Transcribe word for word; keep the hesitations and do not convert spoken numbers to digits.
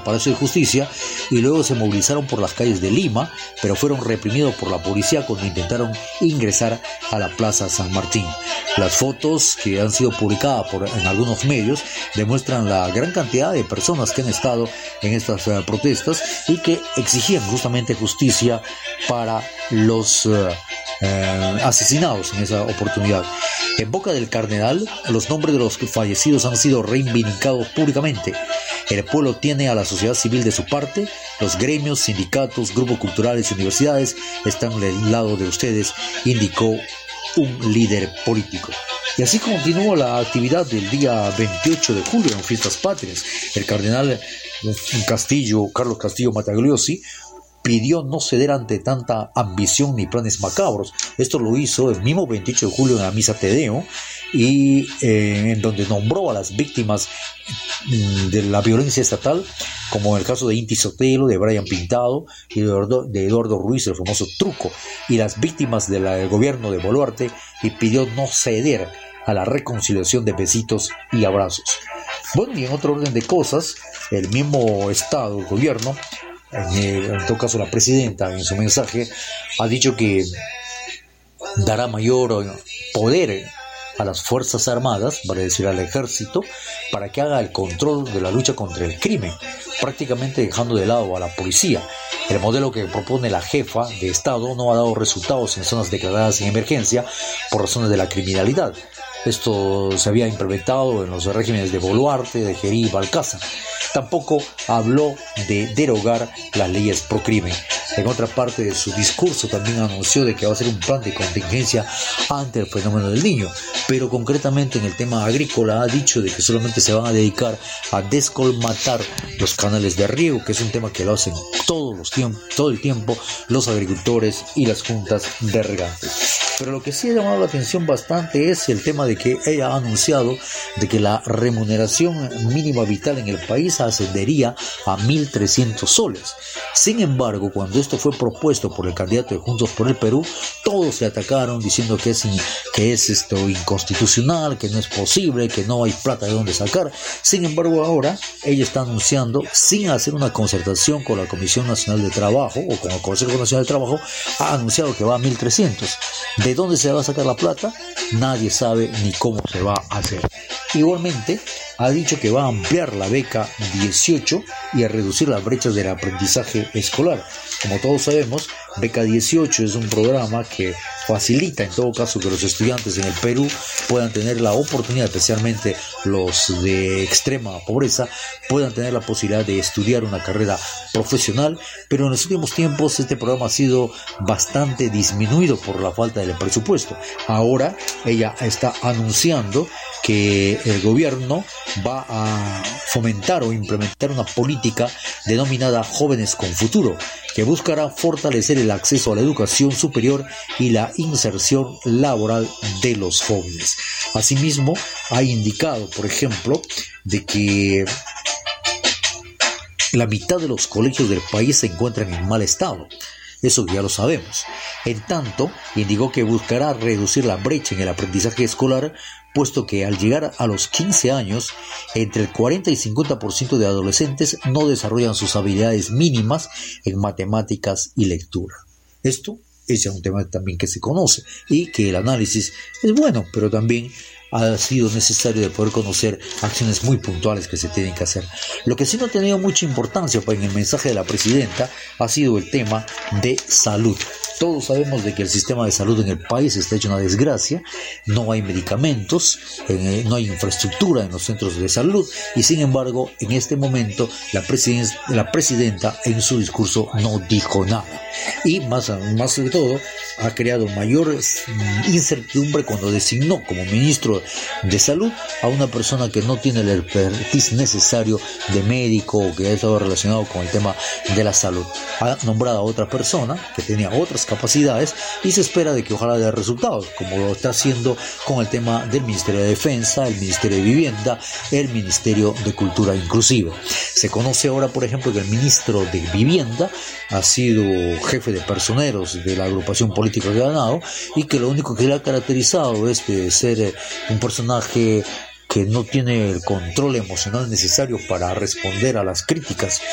Palacio de Justicia y luego se movilizaron por las calles de Lima, pero fueron reprimidos por la policía cuando intentaron ingresar a la Plaza San Martín. Las fotos que han sido publicadas por, en algunos medios demuestran la gran cantidad de personas que han estado en estas uh, protestas y que exigían justamente justicia para los uh, uh, asesinados en esa oportunidad. En boca del cardenal, los nombres de los fallecidos han sido reivindicados públicamente. El pueblo tiene a la sociedad civil de su parte, los gremios, sindicatos, grupos culturales y universidades están del lado de ustedes, indicó un líder político. Y así continúa la actividad del día veintiocho de julio en Fiestas Patrias. El cardenal Castillo, Carlos Castillo Matagliosi, pidió no ceder ante tanta ambición ni planes macabros. Esto lo hizo el mismo veintiocho de julio en la misa Te Deum, y eh, en donde nombró a las víctimas mm, de la violencia estatal, como en el caso de Inti Sotelo, de Brian Pintado y de Eduardo, de Eduardo Ruiz, el famoso Truco, y las víctimas del de gobierno de Boluarte, y pidió no ceder a la reconciliación de besitos y abrazos. Bueno, y en otro orden de cosas, el mismo Estado, el gobierno, en, el, en todo caso la presidenta, en su mensaje, ha dicho que dará mayor poder a las Fuerzas Armadas, vale decir al Ejército, para que haga el control de la lucha contra el crimen, prácticamente dejando de lado a la policía. El modelo que propone la jefa de Estado no ha dado resultados en zonas declaradas en emergencia por razones de la criminalidad. Esto se había implementado en los regímenes de Boluarte, de Gerí y Balcázar. Tampoco habló de derogar las leyes pro crimen. En otra parte de su discurso también anunció de que va a hacer un plan de contingencia ante el fenómeno del Niño, pero concretamente en el tema agrícola ha dicho de que solamente se van a dedicar a descolmatar los canales de riego, que es un tema que lo hacen todos los tiempos, todo el tiempo los agricultores y las juntas de regantes. Pero lo que sí ha llamado la atención bastante es el tema de que ella ha anunciado de que la remuneración mínima vital en el país ascendería a mil trescientos soles. Sin embargo, cuando esto fue propuesto por el candidato de Juntos por el Perú, todos le atacaron diciendo que es, que es esto inconstitucional, que no es posible, que no hay plata de dónde sacar. Sin embargo, ahora ella está anunciando, sin hacer una concertación con la Comisión Nacional de Trabajo o con el Consejo Nacional de Trabajo, ha anunciado que va a mil trescientos. ¿De dónde se va a sacar la plata? Nadie sabe ni cómo se va a hacer. Igualmente, ha dicho que va a ampliar la beca dieciocho y a reducir las brechas del aprendizaje escolar. Como todos sabemos, Beca dieciocho es un programa que facilita en todo caso que los estudiantes en el Perú puedan tener la oportunidad, especialmente los de extrema pobreza, puedan tener la posibilidad de estudiar una carrera profesional, pero en los últimos tiempos este programa ha sido bastante disminuido por la falta del presupuesto. Ahora ella está anunciando que el gobierno va a fomentar o implementar una política denominada Jóvenes con Futuro, que buscará fortalecer el acceso a la educación superior y la inserción laboral de los jóvenes. Asimismo, ha indicado, por ejemplo, de que la mitad de los colegios del país se encuentran en mal estado. Eso ya lo sabemos. En tanto, indicó que buscará reducir la brecha en el aprendizaje escolar, puesto que al llegar a los quince años, entre el cuarenta y cincuenta por ciento de adolescentes no desarrollan sus habilidades mínimas en matemáticas y lectura. Esto es ya un tema también que se conoce y que el análisis es bueno, pero también ha sido necesario de poder conocer acciones muy puntuales que se tienen que hacer. Lo que sí no ha tenido mucha importancia en el mensaje de la presidenta ha sido el tema de salud. Todos sabemos de que el sistema de salud en el país está hecho una desgracia, no hay medicamentos, eh, no hay infraestructura en los centros de salud y sin embargo en este momento la, presiden- la presidenta en su discurso no dijo nada y más, más sobre todo ha creado mayor incertidumbre cuando designó como ministro de salud a una persona que no tiene el expertise necesario de médico o que ha estado relacionado con el tema de la salud. Ha nombrado a otra persona que tenía otras capacidades y se espera de que ojalá dé resultados, como lo está haciendo con el tema del Ministerio de Defensa, el Ministerio de Vivienda, el Ministerio de Cultura Inclusiva. Se conoce ahora, por ejemplo, que el ministro de Vivienda ha sido jefe de personeros de la agrupación política que ha ganado y que lo único que le ha caracterizado es de ser un personaje que no tiene el control emocional necesario para responder a las críticas